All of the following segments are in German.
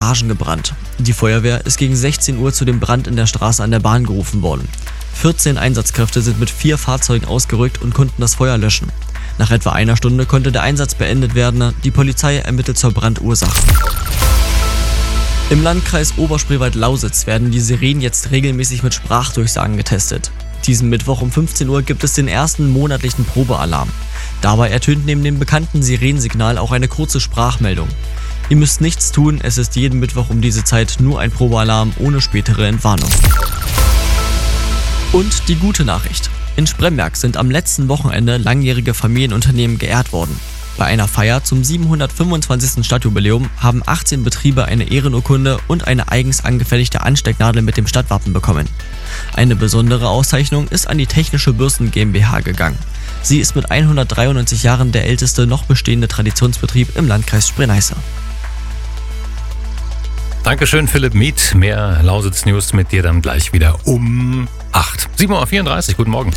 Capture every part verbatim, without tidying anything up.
Garagen gebrannt. Die Feuerwehr ist gegen sechzehn Uhr zu dem Brand in der Straße an der Bahn gerufen worden. vierzehn Einsatzkräfte sind mit vier Fahrzeugen ausgerückt und konnten das Feuer löschen. Nach etwa einer Stunde konnte der Einsatz beendet werden. Die Polizei ermittelt zur Brandursache. Im Landkreis Oberspreewald-Lausitz werden die Sirenen jetzt regelmäßig mit Sprachdurchsagen getestet. Diesen Mittwoch um fünfzehn Uhr gibt es den ersten monatlichen Probealarm. Dabei ertönt neben dem bekannten Sirenensignal auch eine kurze Sprachmeldung. Ihr müsst nichts tun, es ist jeden Mittwoch um diese Zeit nur ein Probealarm ohne spätere Entwarnung. Und die gute Nachricht. In Spremberg sind am letzten Wochenende langjährige Familienunternehmen geehrt worden. Bei einer Feier zum siebenhundertfünfundzwanzigsten Stadtjubiläum haben achtzehn Betriebe eine Ehrenurkunde und eine eigens angefertigte Anstecknadel mit dem Stadtwappen bekommen. Eine besondere Auszeichnung ist an die Technische Bürsten GmbH gegangen. Sie ist mit hundertdreiundneunzig Jahren der älteste noch bestehende Traditionsbetrieb im Landkreis Spree-Neiße. Dankeschön, Philipp Mieth. Mehr Lausitz-News mit dir dann gleich wieder um acht. sieben Uhr vierunddreißig, guten Morgen.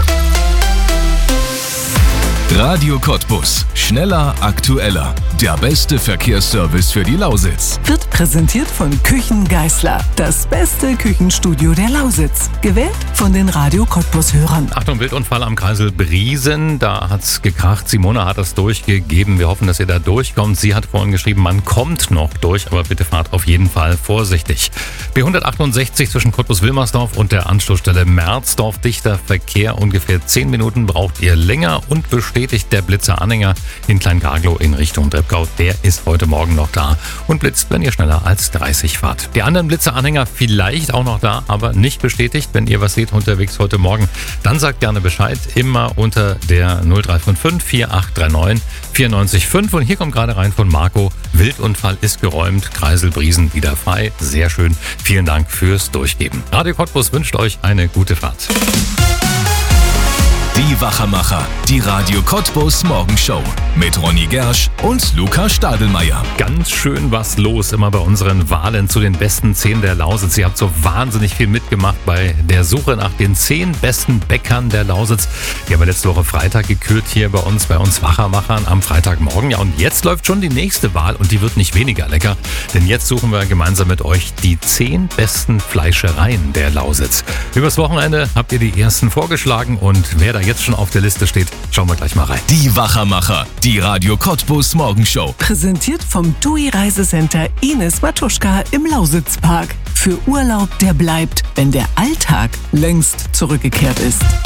Radio Cottbus. Schneller, aktueller. Der beste Verkehrsservice für die Lausitz. Wird präsentiert von Küchen Geisler. Das beste Küchenstudio der Lausitz. Gewählt von den Radio Cottbus-Hörern. Achtung, Wildunfall am Kreisel Briesen. Da hat's gekracht. Simona hat das durchgegeben. Wir hoffen, dass ihr da durchkommt. Sie hat vorhin geschrieben, man kommt noch durch, aber bitte fahrt auf jeden Fall vorsichtig. B hundertachtundsechzig zwischen Cottbus-Wilmersdorf und der Anschlussstelle Merzdorf. Dichter Verkehr. Ungefähr zehn Minuten braucht ihr länger und bestätigt der Blitzer-Anhänger in Kleingarglow in Richtung Drepgau. Der ist heute Morgen noch da und blitzt, wenn ihr schneller als dreißig fahrt. Die anderen Blitzer-Anhänger vielleicht auch noch da, aber nicht bestätigt. Wenn ihr was seht unterwegs heute Morgen, dann sagt gerne Bescheid. Immer unter der null drei fünf fünf vier acht drei neun vier neun fünf. Und hier kommt gerade rein von Marco. Wildunfall ist geräumt. Kreisel Briesen wieder frei. Sehr schön. Vielen Dank fürs Durchgeben. Radio Cottbus wünscht euch eine gute Fahrt. Die Wachermacher, die Radio Cottbus Morgenshow mit Ronny Gersch und Luca Stadelmeier. Ganz schön was los immer bei unseren Wahlen zu den besten zehn der Lausitz. Ihr habt so wahnsinnig viel mitgemacht bei der Suche nach den zehn besten Bäckern der Lausitz. Die haben wir letzte Woche Freitag gekürt hier bei uns, bei uns Wachermachern am Freitagmorgen. Ja, und jetzt läuft schon die nächste Wahl und die wird nicht weniger lecker. Denn jetzt suchen wir gemeinsam mit euch die zehn besten Fleischereien der Lausitz. Übers Wochenende habt ihr die ersten vorgeschlagen und wer da jetzt schon auf der Liste steht, schauen wir gleich mal rein. Die Wachermacher, die Radio Cottbus Morgenshow. Präsentiert vom T U I Reisecenter Ines Matuschka im Lausitzpark. Für Urlaub, der bleibt, wenn der Alltag längst zurückgekehrt ist.